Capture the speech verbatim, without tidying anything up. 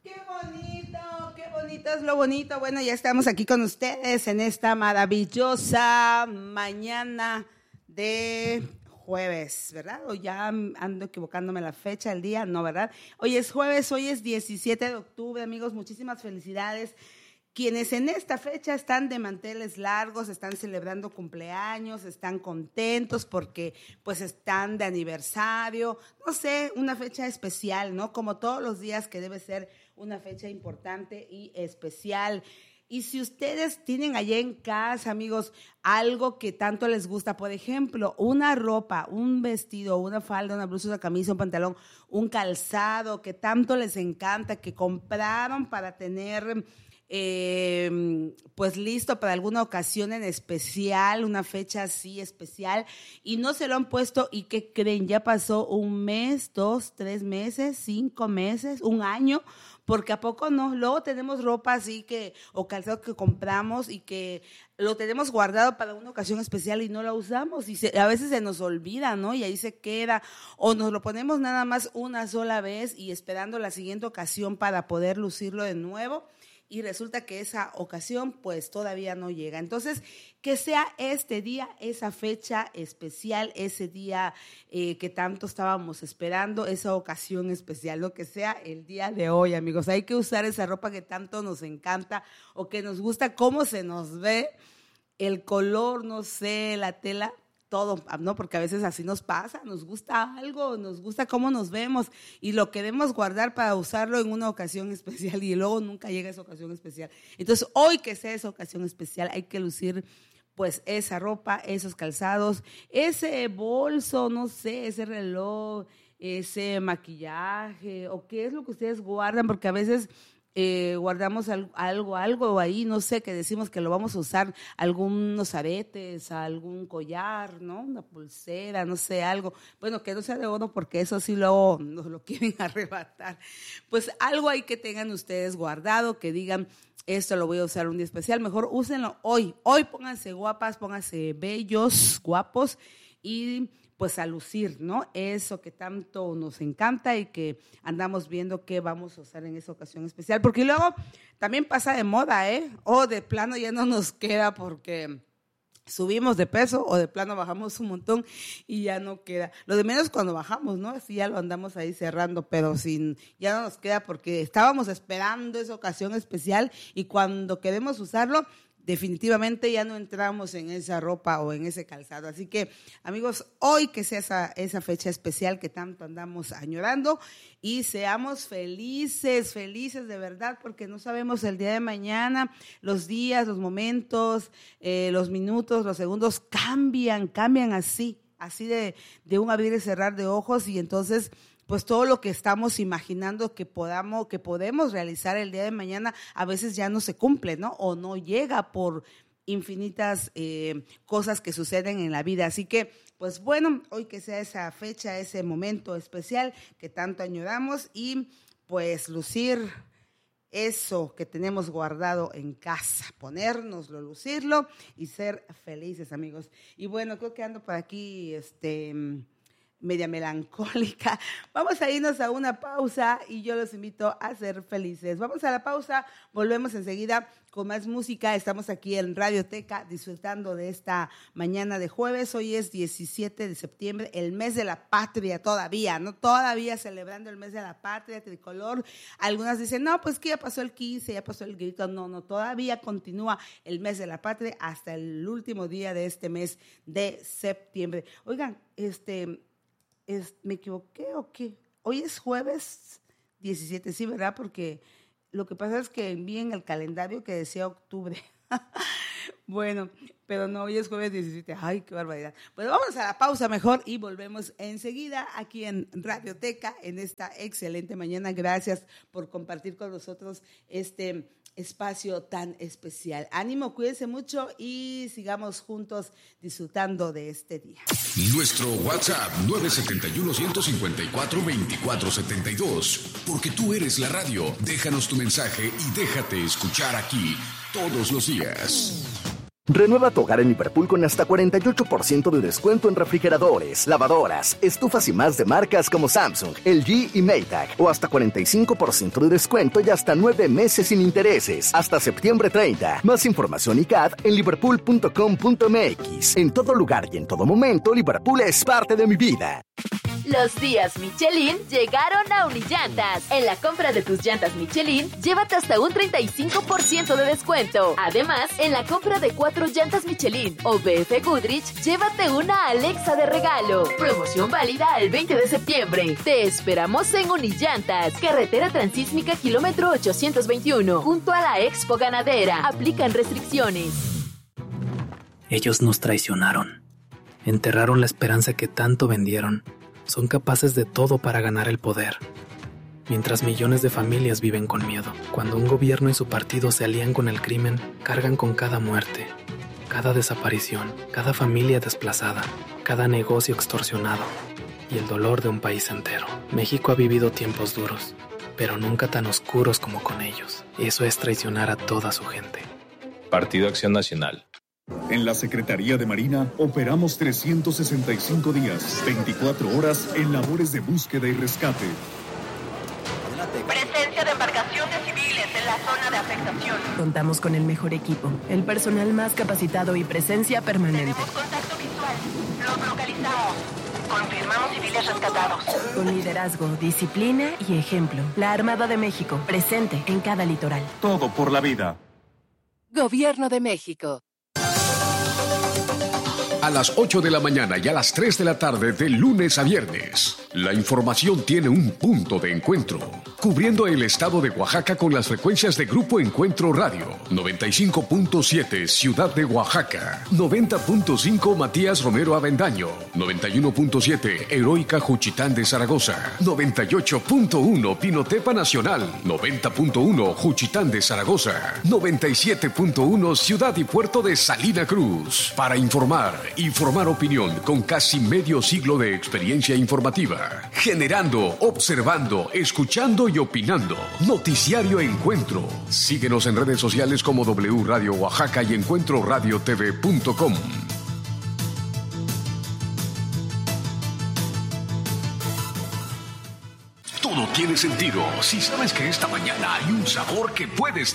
Qué bonito, qué bonito es lo bonito. Bueno, ya estamos aquí con ustedes en esta maravillosa mañana de jueves, ¿verdad? O ya ando equivocándome la fecha, el día, no, ¿verdad? Hoy es jueves, hoy es diecisiete de octubre, amigos, muchísimas felicidades. Quienes en esta fecha están de manteles largos, están celebrando cumpleaños, están contentos porque pues están de aniversario, no sé, una fecha especial, ¿no? Como todos los días que debe ser una fecha importante y especial. Y si ustedes tienen allá en casa, amigos, algo que tanto les gusta, por ejemplo, una ropa, un vestido, una falda, una blusa, una camisa, un pantalón, un calzado que tanto les encanta, que compraron para tener... Eh, pues listo para alguna ocasión en especial, una fecha así especial, y no se lo han puesto, y ¿qué creen? Ya pasó un mes, dos, tres meses, cinco meses, un año, porque ¿a poco no? Luego tenemos ropa así que, o calzado que compramos y que lo tenemos guardado para una ocasión especial y no lo usamos, y se, a veces se nos olvida, ¿no? Y ahí se queda, o nos lo ponemos nada más una sola vez y esperando la siguiente ocasión para poder lucirlo de nuevo, y resulta que esa ocasión pues todavía no llega. Entonces, que sea este día, esa fecha especial, ese día eh, que tanto estábamos esperando, esa ocasión especial, lo que sea el día de hoy, amigos. Hay que usar esa ropa que tanto nos encanta o que nos gusta, cómo se nos ve, el color, no sé, la tela, todo, ¿no? Porque a veces así nos pasa, nos gusta algo, nos gusta cómo nos vemos y lo queremos guardar para usarlo en una ocasión especial y luego nunca llega esa ocasión especial. Entonces, hoy que sea esa ocasión especial, hay que lucir pues esa ropa, esos calzados, ese bolso, no sé, ese reloj, ese maquillaje, o qué es lo que ustedes guardan, porque a veces... Eh, guardamos algo, algo, algo ahí, no sé, que decimos que lo vamos a usar, algunos aretes, algún collar, ¿no? Una pulsera, no sé, algo. Bueno, que no sea de oro porque eso sí luego nos lo quieren arrebatar. Pues algo ahí que tengan ustedes guardado, que digan, esto lo voy a usar un día especial, mejor úsenlo hoy. Hoy pónganse guapas, pónganse bellos, guapos y... pues a lucir, ¿no? Eso que tanto nos encanta y que andamos viendo qué vamos a usar en esa ocasión especial, porque luego también pasa de moda, ¿eh? O de plano ya no nos queda porque subimos de peso o de plano bajamos un montón y ya no queda. Lo de menos cuando bajamos, ¿no? Así ya lo andamos ahí cerrando, pero sin, ya no nos queda porque estábamos esperando esa ocasión especial y cuando queremos usarlo, definitivamente ya no entramos en esa ropa o en ese calzado. Así que, amigos, hoy que sea esa, esa fecha especial que tanto andamos añorando y seamos felices, felices de verdad, porque no sabemos el día de mañana, los días, los momentos, eh, los minutos, los segundos cambian, cambian así, así de, de un abrir y cerrar de ojos y entonces... pues todo lo que estamos imaginando que podamos, que podemos realizar el día de mañana, a veces ya no se cumple, ¿no? O no llega por infinitas eh, cosas que suceden en la vida. Así que, pues bueno, hoy que sea esa fecha, ese momento especial que tanto añoramos y pues lucir eso que tenemos guardado en casa, ponérnoslo, lucirlo y ser felices, amigos. Y bueno, creo que ando por aquí, este... media melancólica. Vamos a irnos a una pausa y yo los invito a ser felices. Vamos a la pausa, volvemos enseguida con más música. Estamos aquí en Radioteca disfrutando de esta mañana de jueves. Hoy es diecisiete de septiembre, el mes de la patria todavía, ¿no? Todavía celebrando el mes de la patria tricolor. Algunas dicen, no, pues que ya pasó el quince, ya pasó el grito. No, no, todavía continúa el mes de la patria hasta el último día de este mes de septiembre. Oigan, este... Es, ¿me equivoqué o qué? Hoy es jueves diecisiete, sí, ¿verdad? Porque lo que pasa es que vi en el calendario que decía octubre. Bueno, pero no, hoy es jueves diecisiete. Ay, qué barbaridad. Pues vamos a la pausa mejor y volvemos enseguida aquí en Radioteca en esta excelente mañana. Gracias por compartir con nosotros este espacio tan especial. Ánimo, cuídense mucho y sigamos juntos disfrutando de este día. Nuestro WhatsApp nueve siete uno, uno cinco cuatro, dos cuatro siete dos. Porque tú eres la radio. Déjanos tu mensaje y déjate escuchar aquí todos los días. Renueva tu hogar en Liverpool con hasta cuarenta y ocho por ciento de descuento en refrigeradores, lavadoras, estufas y más de marcas como Samsung, L G y Maytag. O hasta cuarenta y cinco por ciento de descuento y hasta nueve meses sin intereses. Hasta septiembre treinta. Más información y C A D en liverpool punto com punto m x. En todo lugar y en todo momento, Liverpool es parte de mi vida. Los días Michelin llegaron a Unillantas. En la compra de tus llantas Michelin, llévate hasta un treinta y cinco por ciento de descuento. Además, en la compra de cuatro llantas Michelin o B F Goodrich, llévate una Alexa de regalo. Promoción válida el veinte de septiembre. Te esperamos en Unillantas, carretera transísmica kilómetro ochocientos veintiuno, junto a la Expo Ganadera. Aplican restricciones. Ellos nos traicionaron. Enterraron la esperanza que tanto vendieron. Son capaces de todo para ganar el poder. Mientras millones de familias viven con miedo. Cuando un gobierno y su partido se alían con el crimen, cargan con cada muerte, cada desaparición, cada familia desplazada, cada negocio extorsionado y el dolor de un país entero. México ha vivido tiempos duros, pero nunca tan oscuros como con ellos. Eso es traicionar a toda su gente. Partido Acción Nacional. En la Secretaría de Marina operamos trescientos sesenta y cinco días, veinticuatro horas en labores de búsqueda y rescate. Presencia de embarcaciones civiles en la zona de afectación. Contamos con el mejor equipo, el personal más capacitado y presencia permanente. Tenemos contacto visual. Los localizamos. Confirmamos civiles rescatados. Con liderazgo, disciplina y ejemplo. La Armada de México, presente en cada litoral. Todo por la vida. Gobierno de México. A las ocho de la mañana y a las tres de la tarde de lunes a viernes, la información tiene un punto de encuentro, cubriendo el estado de Oaxaca con las frecuencias de Grupo Encuentro Radio, noventa y cinco punto siete Ciudad de Oaxaca, noventa punto cinco Matías Romero Avendaño, noventa y uno punto siete Heroica Juchitán de Zaragoza, noventa y ocho punto uno Pinotepa Nacional, noventa punto uno Juchitán de Zaragoza, noventa y siete punto uno Ciudad y Puerto de Salina Cruz. Para informar y formar opinión con casi medio siglo de experiencia informativa, generando, observando, escuchando y opinando. Noticiario Encuentro. Síguenos en redes sociales como W Radio Oaxaca y encuentro radio t v punto com. Todo tiene sentido si sabes que esta mañana hay un sabor que puedes